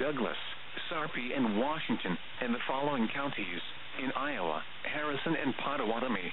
Douglas, Sarpy, and Washington, and the following counties. In Iowa, Harrison and Pottawatomie.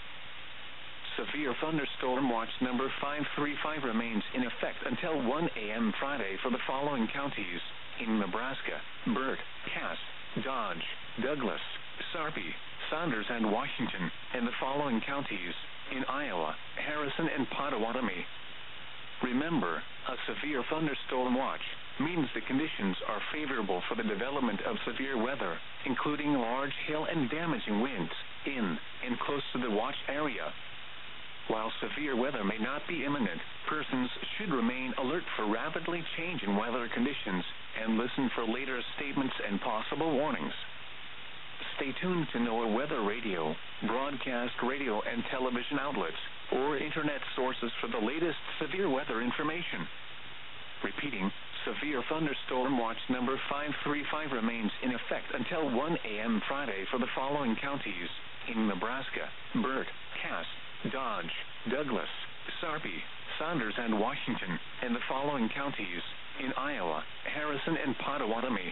Severe thunderstorm watch number 535 remains in effect until 1 a.m. Friday for the following counties. In Nebraska, Burt, Cass, Dodge, Douglas, Sarpy, Saunders, and Washington, and the following counties. In Iowa, Harrison and Pottawatomie. Remember, a severe thunderstorm watch means the conditions are favorable for the development of severe weather, including large hail and damaging winds, in and close to the watch area. While severe weather may not be imminent, persons should remain alert for rapidly changing weather conditions and listen for later statements and possible warnings. Stay tuned to NOAA Weather Radio, broadcast radio and television outlets, or internet sources for the latest severe weather information. Repeating, severe thunderstorm watch number 535 remains in effect until 1 a.m. Friday for the following counties. In Nebraska, Burt, Cass, Dodge, Douglas, Sarpy, Saunders, and Washington, and the following counties. In Iowa, Harrison and Pottawatomie.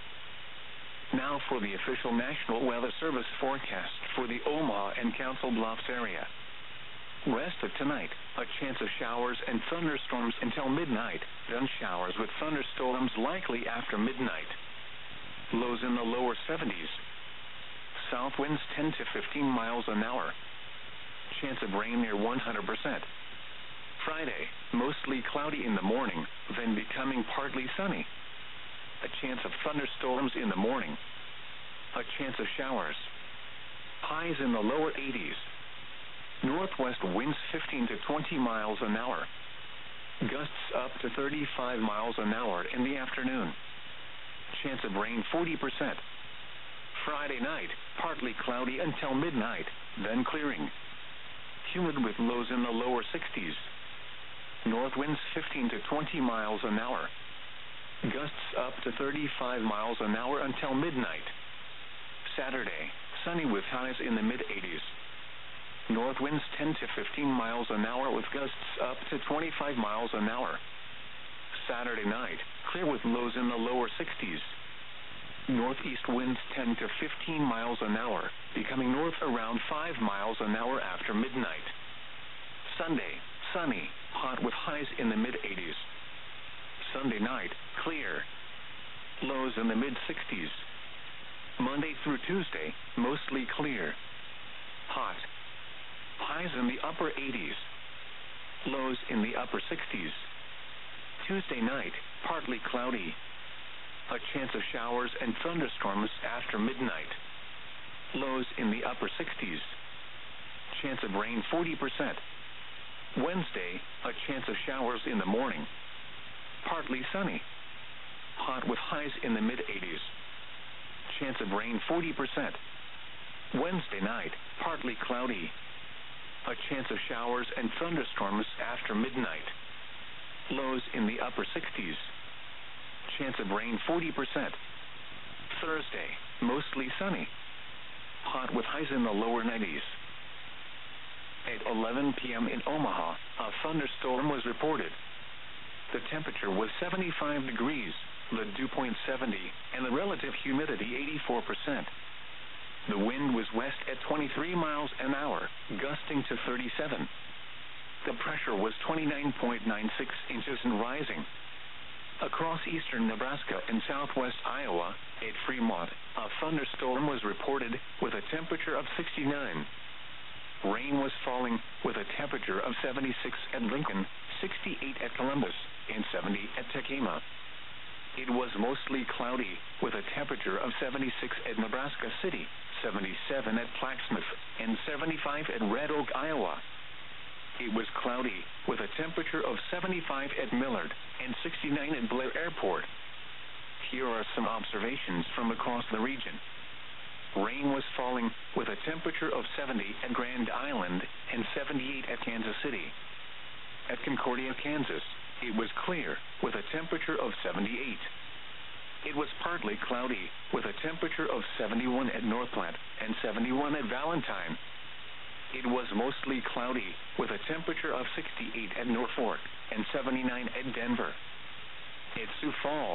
Now for the official National Weather Service forecast for the Omaha and Council Bluffs area. Rest of tonight, a chance of showers and thunderstorms until midnight, then showers with thunderstorms likely after midnight. Lows in the lower 70s. South winds 10 to 15 miles an hour. Chance of rain near 100%. Friday, mostly cloudy in the morning, then becoming partly sunny. A chance of thunderstorms in the morning. A chance of showers. Highs in the lower 80s. Northwest winds 15 to 20 miles an hour. Gusts up to 35 miles an hour in the afternoon. Chance of rain 40%. Friday night, partly cloudy until midnight, then clearing. Humid with lows in the lower 60s. North winds 15 to 20 miles an hour. Gusts up to 35 miles an hour until midnight. Saturday, sunny with highs in the mid-80s. North winds 10 to 15 miles an hour with gusts up to 25 miles an hour. Saturday night, clear with lows in the lower 60s. Northeast winds 10 to 15 miles an hour, becoming north around 5 miles an hour after midnight. Sunday, sunny, hot with highs in the mid-80s. Sunday night, clear. Lows in the mid-60s. Monday through Tuesday, mostly clear. Hot. Highs in the upper 80s. Lows in the upper 60s. Tuesday night, partly cloudy. A chance of showers and thunderstorms after midnight. Lows in the upper 60s. Chance of rain 40%. Wednesday, a chance of showers in the morning. Partly sunny. Hot with highs in the mid-80s. Chance of rain 40%. Wednesday night, partly cloudy. A chance of showers and thunderstorms after midnight. Lows in the upper 60s. Chance of rain 40%. Thursday, mostly sunny. Hot with highs in the lower 90s. At 11 p.m. in Omaha, a thunderstorm was reported. The temperature was 75 degrees, the dew point 70, and the relative humidity 84%. The wind was west at 23 miles an hour, gusting to 37. The pressure was 29.96 inches and rising. Across eastern Nebraska and southwest Iowa, at Fremont, a thunderstorm was reported with a temperature of 69. Rain was falling with a temperature of 76 at Lincoln, 68 at Columbus, and 70 at Tekamah. It was mostly cloudy with a temperature of 76 at Nebraska City, 77 at Plaquemine, and 75 at Red Oak, Iowa. It was cloudy with a temperature of 75 at Millard and 69 at Blair Airport. Here are some observations from across the region. Rain was falling with a temperature of 70 at Grand Island and 78 at Kansas City. At Concordia, Kansas, it was clear with a temperature of 78. It was partly cloudy with a temperature of 71 at North Platte and 71 at Valentine. It was mostly cloudy with a temperature of 68 at Norfolk and 79 at Denver. At Sioux Falls,